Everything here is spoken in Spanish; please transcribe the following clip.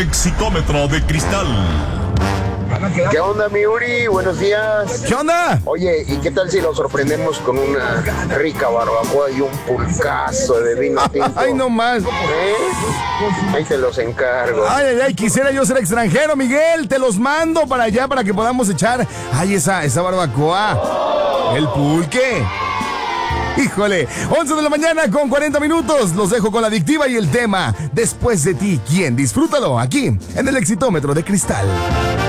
Exitómetro de cristal. ¿Qué onda, mi Uri? Buenos días. ¿Qué onda? Oye, ¿y qué tal si lo sorprendemos con una rica barbacoa y un pulcazo de vino tinto? Ay, no más. Ahí te los encargo. Ay, quisiera yo ser extranjero, Miguel. Te los mando para allá para que podamos echar. Ay, esa barbacoa. El pulque. Híjole, 11 de la mañana con 40 minutos. Los dejo con la adictiva y el tema Después de ti, ¿quién? Disfrútalo aquí en el Exitómetro de Cristal.